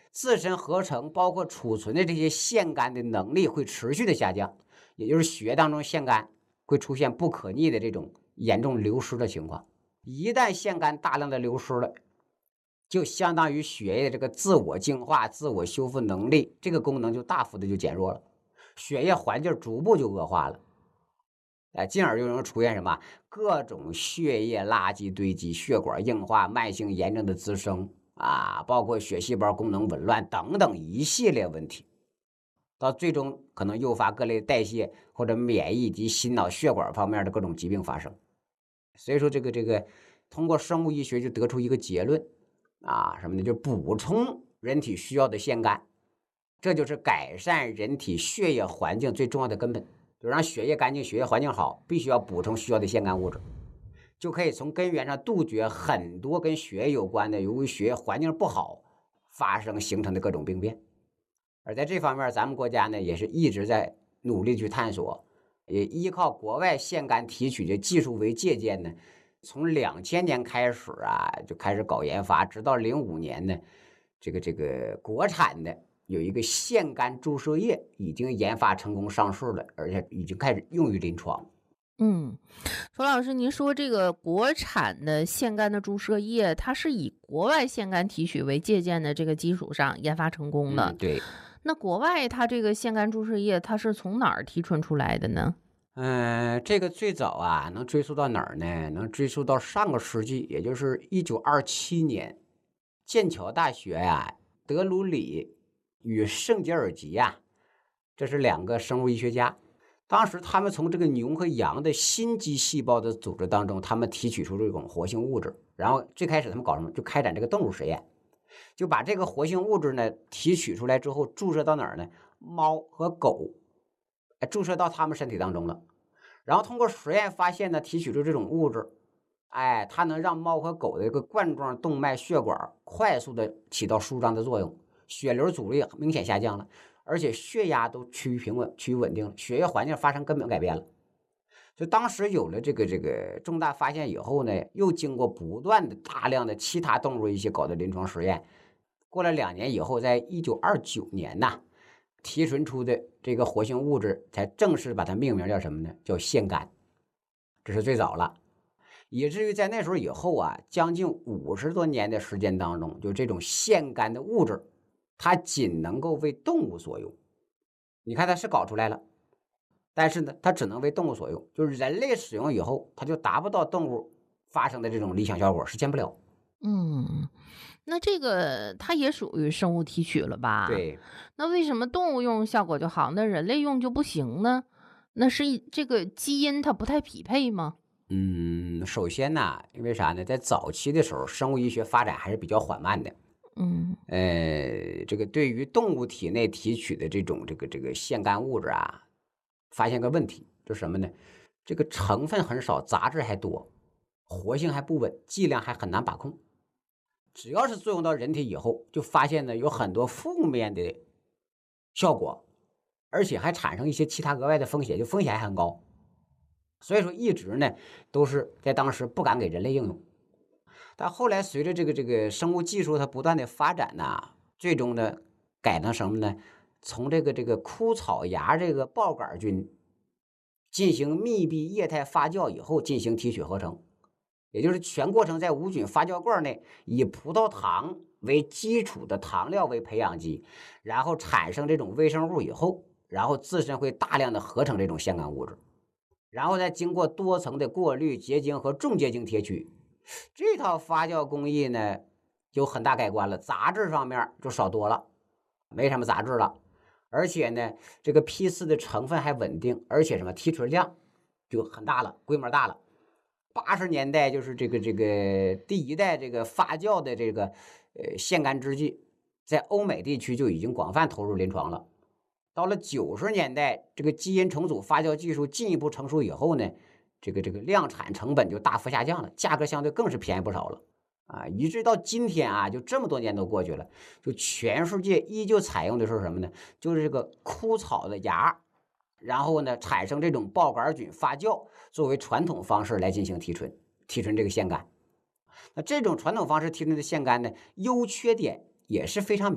自身合成包括储存的这些腺苷的能力会持续的下降，也就是血液当中腺苷会出现不可逆的这种严重流失的情况。一旦腺苷大量的流失了，就相当于血液的这个自我净化、自我修复能力这个功能就大幅的就减弱了，血液环境逐步就恶化了。进而就容易出现什么各种血液垃圾堆积、血管硬化、慢性炎症的滋生包括血细胞功能紊乱等等一系列问题，到最终可能诱发各类代谢或者免疫及心脑血管方面的各种疾病发生。所以说这个通过生物医学就得出一个结论什么呢？就补充人体需要的腺苷，这就是改善人体血液环境最重要的根本。就让血液干净、血液环境好，必须要补充需要的腺苷物质，就可以从根源上杜绝很多跟血液有关的由于血液环境不好发生形成的各种病变。而在这方面，咱们国家呢也是一直在努力去探索，也依靠国外腺苷提取的技术为借鉴呢，从2000年开始就开始搞研发，直到05年呢，这个国产的有一个腺苷注射液已经研发成功上市了，而且已经开始用于临床。 索老师，您说这个国产的腺苷的注射液，它是以国外腺苷提取为借鉴的这个基础上研发成功的。 对。 那国外它这个腺苷注射液，它是从哪儿提纯出来的呢？ 这个最早能追溯到哪儿呢？能追溯到上个世纪，也就是1927年，剑桥大学德鲁里与圣杰尔吉这是两个生物医学家。当时他们从这个牛和羊的心肌细胞的组织当中，他们提取出这种活性物质，然后最开始他们搞什么？就开展这个动物实验，就把这个活性物质呢提取出来之后，注射到哪儿呢？猫和狗，注射到他们身体当中了。然后通过实验发现呢，提取出这种物质，它能让猫和狗的一个冠状动脉血管快速的起到舒张的作用，血流阻力明显下降了，而且血压都趋于平稳、趋于稳定了，血液环境发生根本改变了。就当时有了这个重大发现以后呢，又经过不断的大量的其他动物一些搞的临床实验，过了2年以后，在1929年提纯出的这个活性物质才正式把它命名叫什么呢？叫腺苷，这是最早了。以至于在那时候以后将近50多年的时间当中，就这种腺苷的物质，它仅能够为动物所用。你看它是搞出来了，但是呢，它只能为动物所用，就是人类使用以后，它就达不到动物发生的这种理想效果，实现不了。 嗯，那这个它也属于生物提取了吧？ 对。 那为什么动物用效果就好，那人类用就不行呢？那是这个基因它不太匹配吗？ 首先因为啥呢？在早期的时候，生物医学发展还是比较缓慢的。 嗯这个对于动物体内提取的这个腺苷物质发现个问题，就是什么呢？这个成分很少，杂质还多，活性还不稳，剂量还很难把控。只要是作用到人体以后，就发现呢有很多负面的效果，而且还产生一些其他额外的风险，就风险还很高。所以说一直呢都是在当时不敢给人类应用。但后来随着这个生物技术它不断的发展最终呢改成什么呢？从这个枯草芽这个孢杆菌进行密闭液态发酵以后进行提取合成，也就是全过程在无菌发酵罐内，以葡萄糖为基础的糖料为培养基，然后产生这种微生物以后，然后自身会大量的合成这种腺苷物质，然后再经过多层的过滤、结晶和重结晶提取。这套发酵工艺呢有很大改观了，杂质方面就少多了，没什么杂质了，而且呢这个批次的成分还稳定，而且什么提纯量就很大了，规模大了。80年代就是这个第一代这个发酵的这个腺苷制剂，在欧美地区就已经广泛投入临床了。到了90年代，这个基因重组发酵技术进一步成熟以后呢，这个量产成本就大幅下降了，价格相对更是便宜不少了以至到今天就这么多年都过去了，就全世界依旧采用的是什么呢？就是这个枯草的芽，然后呢产生这种孢杆菌发酵，作为传统方式来进行提纯这个腺苷。那这种传统方式提纯的腺苷呢，优缺点也是非常